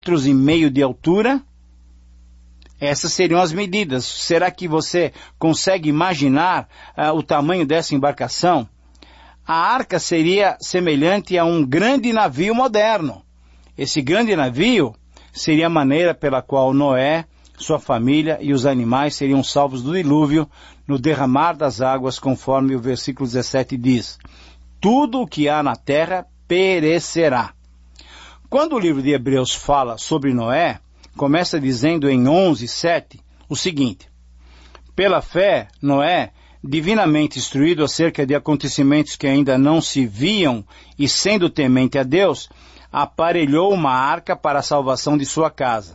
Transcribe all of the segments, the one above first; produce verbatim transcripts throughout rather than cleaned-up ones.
metros e meio de altura. Essas seriam as medidas. Será que você consegue imaginar uh, o tamanho dessa embarcação? A arca seria semelhante a um grande navio moderno. Esse grande navio seria a maneira pela qual Noé, sua família e os animais seriam salvos do dilúvio no derramar das águas, conforme o versículo dezessete diz. Tudo o que há na terra perecerá. Quando o livro de Hebreus fala sobre Noé, começa dizendo em onze, sete, o seguinte: pela fé, Noé, divinamente instruído acerca de acontecimentos que ainda não se viam e sendo temente a Deus, aparelhou uma arca para a salvação de sua casa.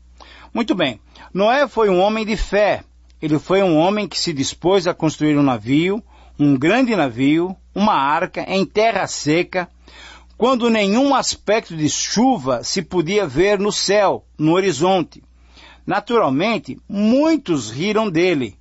Muito bem, Noé foi um homem de fé. Ele foi um homem que se dispôs a construir um navio, um grande navio, uma arca em terra seca, quando nenhum aspecto de chuva se podia ver no céu, no horizonte. Naturalmente, muitos riram dele.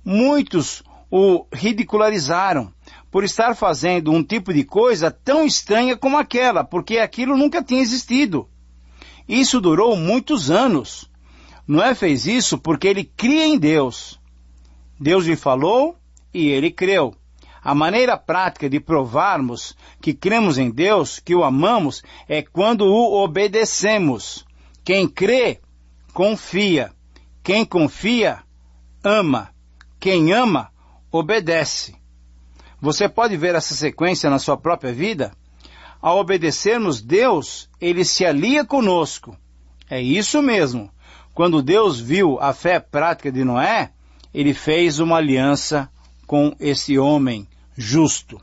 Muitos o ridicularizaram por estar fazendo um tipo de coisa tão estranha como aquela, porque aquilo nunca tinha existido. Isso durou muitos anos. Noé fez isso porque ele cria em Deus. Deus lhe falou e ele creu. A maneira prática de provarmos que cremos em Deus, que o amamos, é quando o obedecemos. Quem crê, confia. Quem confia, ama. Quem ama, obedece. Você pode ver essa sequência na sua própria vida? Ao obedecermos Deus, Ele se alia conosco. É isso mesmo. Quando Deus viu a fé prática de Noé, Ele fez uma aliança com esse homem justo.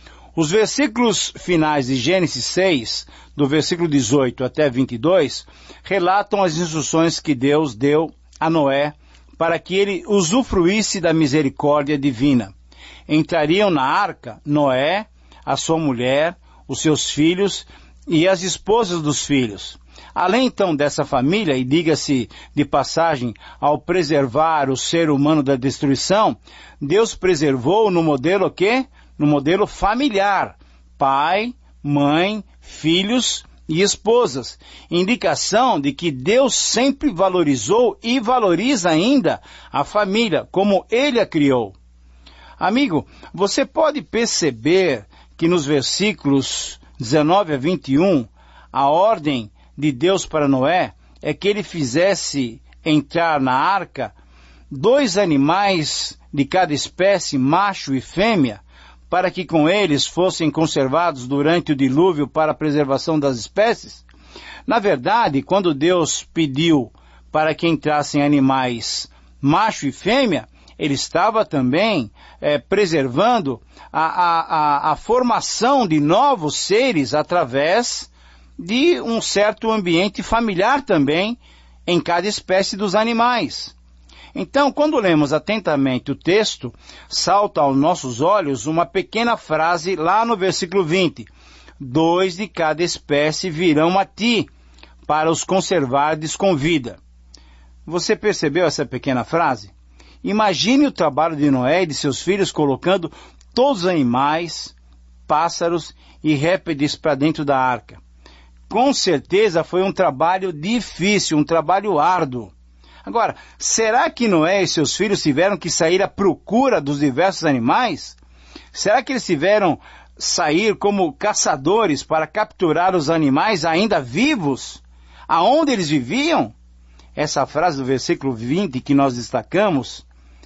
Os versículos finais de Gênesis seis, do versículo dezoito até vinte e dois, relatam as instruções que Deus deu a Noé para que ele usufruísse da misericórdia divina. Entrariam na arca Noé, a sua mulher, os seus filhos e as esposas dos filhos. Além então dessa família, e diga-se de passagem, ao preservar o ser humano da destruição, Deus preservou no modelo o quê? No modelo familiar. Pai, mãe, filhos e esposas. Indicação de que Deus sempre valorizou e valoriza ainda a família, como Ele a criou. Amigo, você pode perceber que nos versículos dezenove a vinte e um, a ordem de Deus para Noé é que ele fizesse entrar na arca dois animais de cada espécie, macho e fêmea, para que com eles fossem conservados durante o dilúvio para a preservação das espécies. Na verdade, quando Deus pediu para que entrassem animais macho e fêmea, ele estava também é, preservando a, a, a, a formação de novos seres através de um certo ambiente familiar também em cada espécie dos animais. Então, quando lemos atentamente o texto, salta aos nossos olhos uma pequena frase lá no versículo vinte. Dois de cada espécie virão a ti, para os conservardes com vida. Você percebeu essa pequena frase? Imagine o trabalho de Noé e de seus filhos colocando todos os animais, pássaros e répteis para dentro da arca. Com certeza foi um trabalho difícil, um trabalho árduo. Agora, será que Noé e seus filhos tiveram que sair à procura dos diversos animais? Será que eles tiveram sair como caçadores para capturar os animais ainda vivos? Aonde eles viviam? Essa frase do versículo vinte que nós destacamos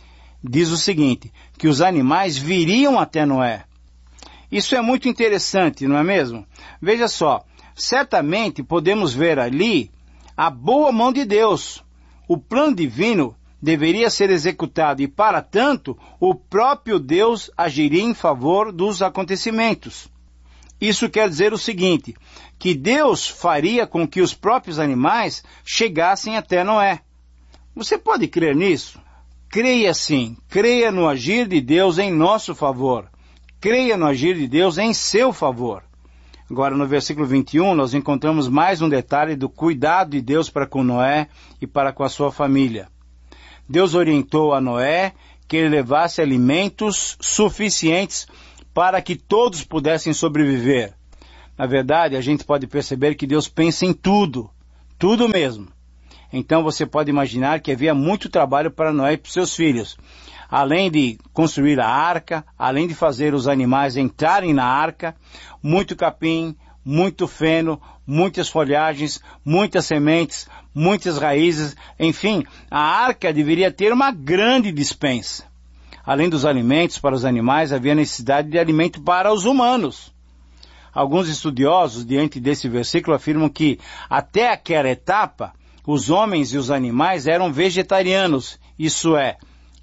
diz o seguinte, que os animais viriam até Noé. Isso é muito interessante, não é mesmo? Veja só, certamente podemos ver ali a boa mão de Deus. O plano divino deveria ser executado e, para tanto, o próprio Deus agiria em favor dos acontecimentos. Isso quer dizer o seguinte, que Deus faria com que os próprios animais chegassem até Noé. Você pode crer nisso? Creia sim, creia no agir de Deus em nosso favor. Creia no agir de Deus em seu favor. Agora, no versículo vinte e um, nós encontramos mais um detalhe do cuidado de Deus para com Noé e para com a sua família. Deus orientou a Noé que ele levasse alimentos suficientes para que todos pudessem sobreviver. Na verdade, a gente pode perceber que Deus pensa em tudo. Tudo mesmo. Então você pode imaginar que havia muito trabalho para Noé e para seus filhos. Além de construir a arca, além de fazer os animais entrarem na arca, muito capim, muito feno, muitas folhagens, muitas sementes, muitas raízes, enfim, a arca deveria ter uma grande despensa. Além dos alimentos para os animais, havia necessidade de alimento para os humanos. Alguns estudiosos, diante desse versículo, afirmam que até aquela etapa, os homens e os animais eram vegetarianos, isso é,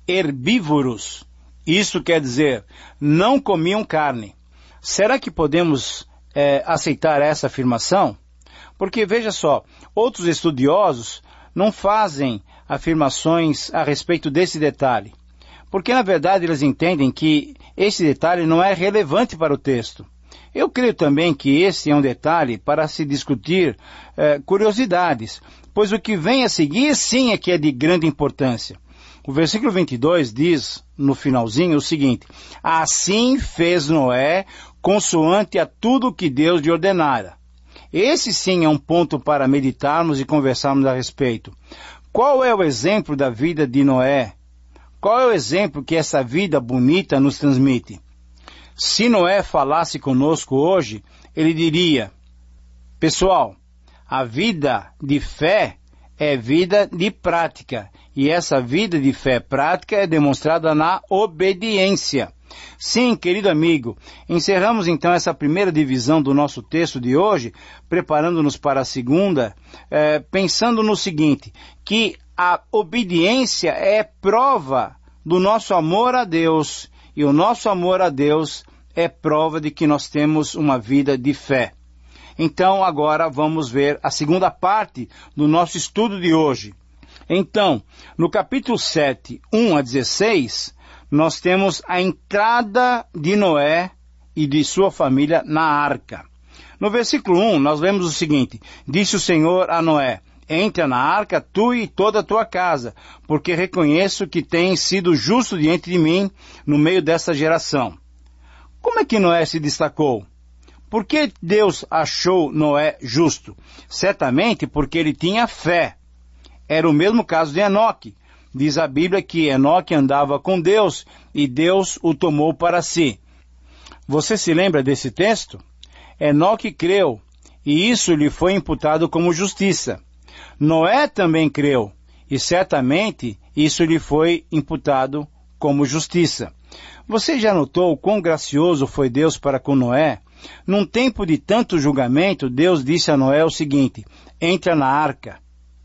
herbívoros. Isso quer dizer, não comiam carne. Será que podemos é, aceitar essa afirmação? Porque, veja só, outros estudiosos não fazem afirmações a respeito desse detalhe. Porque, na verdade, eles entendem que esse detalhe não é relevante para o texto. Eu creio também que esse é um detalhe para se discutir é, curiosidades, pois o que vem a seguir sim é que é de grande importância. O versículo vinte e dois diz, no finalzinho, o seguinte: assim fez Noé, consoante a tudo que Deus lhe ordenara. Esse sim é um ponto para meditarmos e conversarmos a respeito. Qual é o exemplo da vida de Noé? Qual é o exemplo que essa vida bonita nos transmite? Se Noé falasse conosco hoje, ele diria: pessoal, a vida de fé é vida de prática, e essa vida de fé prática é demonstrada na obediência. Sim, querido amigo, encerramos então essa primeira divisão do nosso texto de hoje, preparando-nos para a segunda, eh, pensando no seguinte, que a obediência é prova do nosso amor a Deus, e o nosso amor a Deus é prova de que nós temos uma vida de fé. Então, agora vamos ver a segunda parte do nosso estudo de hoje. Então, no capítulo sete, um a dezesseis, nós temos a entrada de Noé e de sua família na arca. No versículo um, nós lemos o seguinte: disse o Senhor a Noé: entra na arca, tu e toda a tua casa, porque reconheço que tens sido justo diante de mim no meio desta geração. Como é que Noé se destacou? Por que Deus achou Noé justo? Certamente porque ele tinha fé. Era o mesmo caso de Enoque. Diz a Bíblia que Enoque andava com Deus e Deus o tomou para si. Você se lembra desse texto? Enoque creu e isso lhe foi imputado como justiça. Noé também creu e certamente isso lhe foi imputado como justiça. Você já notou quão gracioso foi Deus para com Noé? Num tempo de tanto julgamento, Deus disse a Noé o seguinte: entra na arca.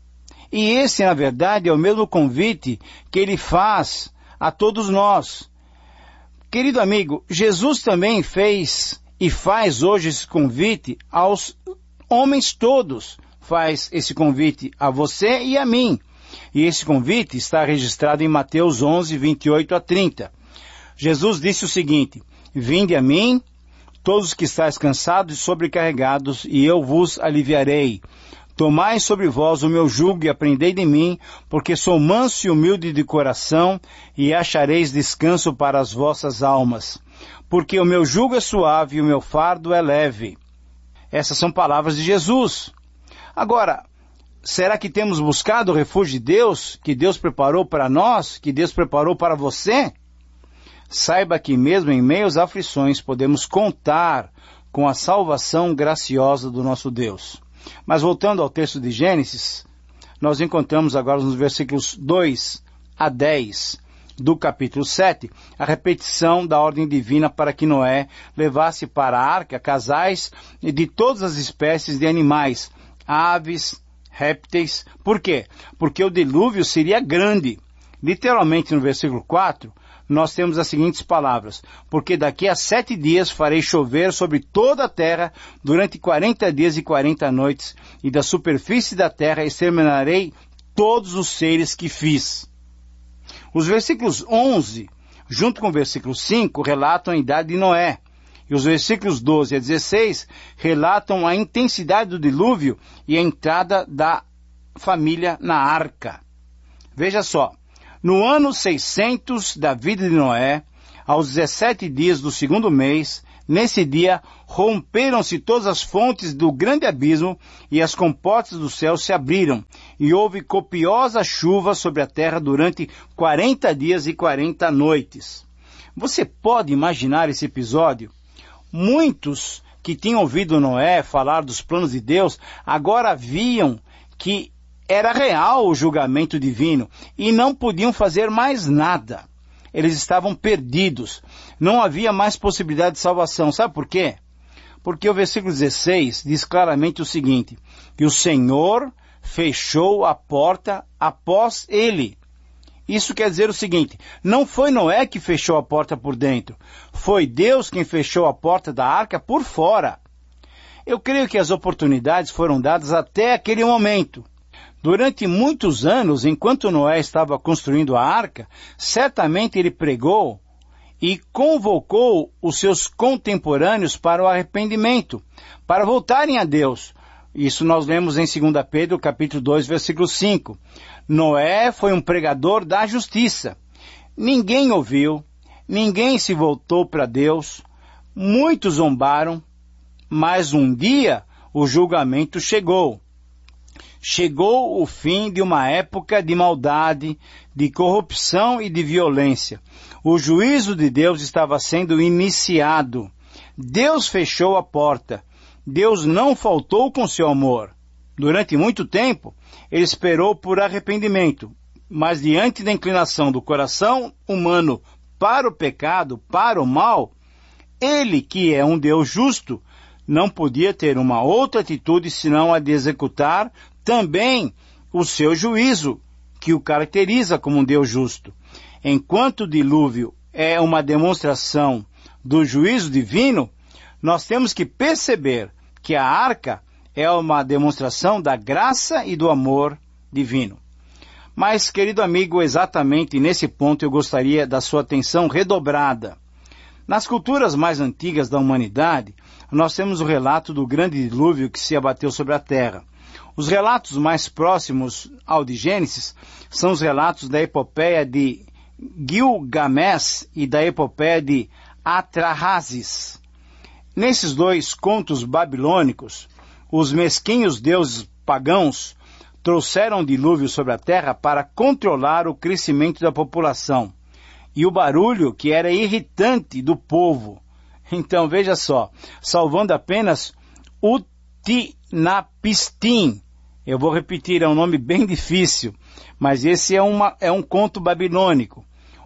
E esse, na verdade, é o mesmo convite que ele faz a todos nós. Querido amigo, Jesus também fez e faz hoje esse convite aos homens todos. Faz esse convite a você e a mim. E esse convite está registrado em Mateus onze, vinte e oito a trinta. Jesus disse o seguinte: vinde a mim, todos que estáis cansados e sobrecarregados, e eu vos aliviarei. Tomai sobre vós o meu jugo e aprendei de mim, porque sou manso e humilde de coração, e achareis descanso para as vossas almas. Porque o meu jugo é suave e o meu fardo é leve. Essas são palavras de Jesus. Agora, será que temos buscado o refúgio de Deus, que Deus preparou para nós, que Deus preparou para você? Saiba que mesmo em meio às aflições podemos contar com a salvação graciosa do nosso Deus. Mas voltando ao texto de Gênesis, nós encontramos agora nos versículos dois a dez do capítulo sete, a repetição da ordem divina para que Noé levasse para a arca casais de todas as espécies de animais, aves, répteis. Por quê? Porque o dilúvio seria grande. Literalmente no versículo quatro, nós temos as seguintes palavras: porque daqui a sete dias farei chover sobre toda a terra durante quarenta dias e quarenta noites, e da superfície da terra exterminarei todos os seres que fiz. Os versículos onze, junto com o versículo cinco, relatam a idade de Noé, e os versículos doze a dezesseis relatam a intensidade do dilúvio e a entrada da família na arca. Veja só. No ano seiscentos da vida de Noé, aos dezessete dias do segundo mês, Nesse dia, romperam-se todas as fontes do grande abismo e as comportas do céu se abriram, e houve copiosa chuva sobre a terra durante quarenta dias e quarenta noites. Você pode imaginar esse episódio? Muitos que tinham ouvido Noé falar dos planos de Deus, agora viam que era real o julgamento divino e não podiam fazer mais nada. Eles estavam perdidos. Não havia mais possibilidade de salvação. Sabe por quê? Porque o versículo dezesseis diz claramente o seguinte, que o Senhor fechou a porta após ele. Isso quer dizer o seguinte, não foi Noé que fechou a porta por dentro, foi Deus quem fechou a porta da arca por fora. Eu creio que as oportunidades foram dadas até aquele momento. Durante muitos anos, enquanto Noé estava construindo a arca, certamente ele pregou e convocou os seus contemporâneos para o arrependimento, para voltarem a Deus. Isso nós lemos em dois Pedro, capítulo dois, versículo cinco. Noé foi um pregador da justiça. Ninguém ouviu, ninguém se voltou para Deus, muitos zombaram, mas um dia o julgamento chegou. Chegou o fim de uma época de maldade, de corrupção e de violência. O juízo de Deus estava sendo iniciado. Deus fechou a porta. Deus não faltou com seu amor. Durante muito tempo, ele esperou por arrependimento, mas diante da inclinação do coração humano para o pecado, para o mal, ele, que é um Deus justo, não podia ter uma outra atitude senão a de executar também o seu juízo, que o caracteriza como um Deus justo. Enquanto o dilúvio é uma demonstração do juízo divino, nós temos que perceber que a arca é uma demonstração da graça e do amor divino. Mas, querido amigo, exatamente nesse ponto eu gostaria da sua atenção redobrada. Nas culturas mais antigas da humanidade, nós temos o relato do grande dilúvio que se abateu sobre a terra. Os relatos mais próximos ao de Gênesis são os relatos da epopeia de Gilgamesh e da epopeia de Atrahasis. Nesses dois contos babilônicos, os mesquinhos deuses pagãos trouxeram o dilúvio sobre a terra para controlar o crescimento da população e o barulho que era irritante do povo. Então, veja só, salvando apenas Utnapishtim. Eu vou repetir, é um nome bem difícil, mas esse é, uma, é um conto babilônico.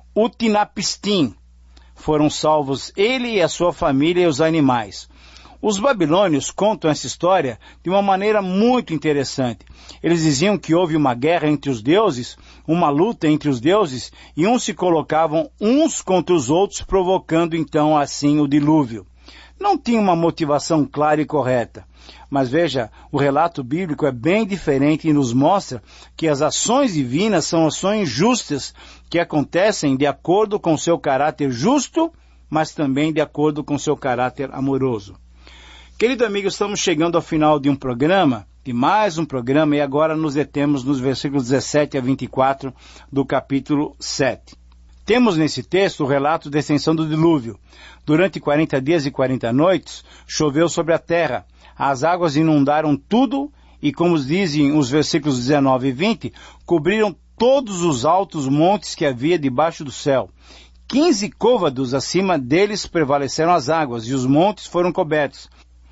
Utnapishtim. Foram salvos ele e a sua família e os animais. Os babilônios contam essa história de uma maneira muito interessante. Eles diziam que houve uma guerra entre os deuses, uma luta entre os deuses, e uns se colocavam uns contra os outros, provocando então assim o dilúvio. Não tinha uma motivação clara e correta. Mas veja, o relato bíblico é bem diferente e nos mostra que as ações divinas são ações justas que acontecem de acordo com seu caráter justo, mas também de acordo com seu caráter amoroso. Querido amigo, estamos chegando ao final de um programa, de mais um programa, e agora nos detemos nos versículos dezessete a vinte e quatro do capítulo sete. Temos nesse texto o relato da extensão do dilúvio. Durante quarenta dias e quarenta noites, choveu sobre a terra. As águas inundaram tudo e, como dizem os versículos dezenove e vinte, cobriram todos os altos montes que havia debaixo do céu. Quinze côvados acima deles prevaleceram as águas e os montes foram cobertos.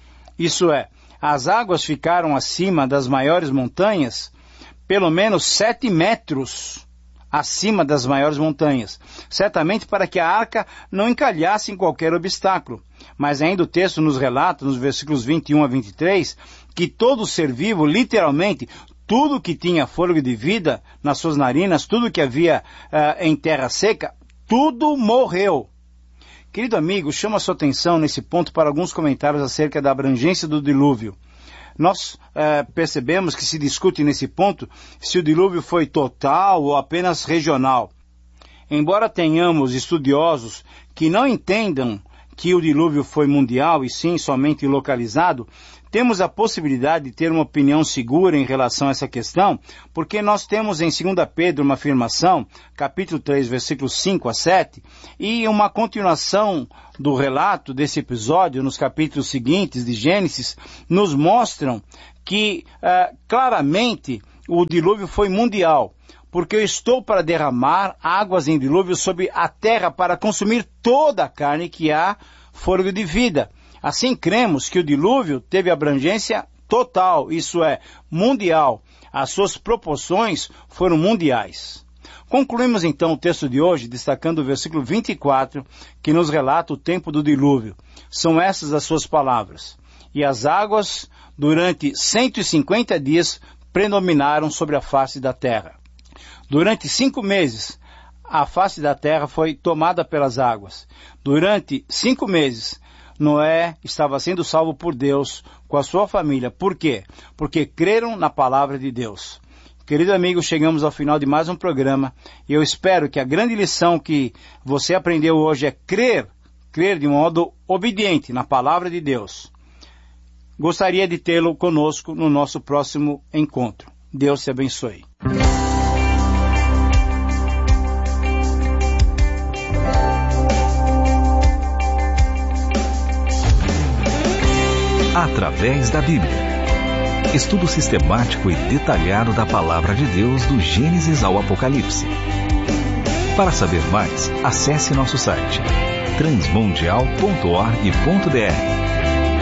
Isso é, as águas ficaram acima das maiores montanhas, pelo menos sete metros acima das maiores montanhas, certamente para que a arca não encalhasse em qualquer obstáculo. Mas ainda o texto nos relata, nos versículos vinte e um a vinte e três, que todo ser vivo, literalmente, tudo que tinha fôlego de vida nas suas narinas, tudo que havia uh, em terra seca, tudo morreu. Querido amigo, chamo a sua atenção nesse ponto para alguns comentários acerca da abrangência do dilúvio. Nós uh, percebemos que se discute nesse ponto se o dilúvio foi total ou apenas regional. Embora tenhamos estudiosos que não entendam que o dilúvio foi mundial e sim somente localizado, Temos a possibilidade de ter uma opinião segura em relação a essa questão, porque nós temos em Segunda Pedro uma afirmação, capítulo três, versículos cinco a sete, e uma continuação do relato desse episódio nos capítulos seguintes de Gênesis, nos mostram que uh, claramente o dilúvio foi mundial, porque eu estou para derramar águas em dilúvio sobre a terra para consumir toda a carne que há fôlego de vida. Assim cremos que o dilúvio teve abrangência total, isso é, mundial. As suas proporções foram mundiais. Concluímos então o texto de hoje destacando o versículo vinte e quatro, que nos relata o tempo do dilúvio. São essas as suas palavras. E as águas, durante cento e cinquenta dias, predominaram sobre a face da terra. Durante cinco meses, a face da terra foi tomada pelas águas. Durante cinco meses, Noé estava sendo salvo por Deus com a sua família. Por quê? Porque creram na palavra de Deus. Querido amigo, chegamos ao final de mais um programa e eu espero que a grande lição que você aprendeu hoje é crer, crer de modo obediente na palavra de Deus. Gostaria de tê-lo conosco no nosso próximo encontro. Deus te abençoe. Através da Bíblia. Estudo sistemático e detalhado da Palavra de Deus do Gênesis ao Apocalipse. Para saber mais, acesse nosso site transmundial ponto org ponto br.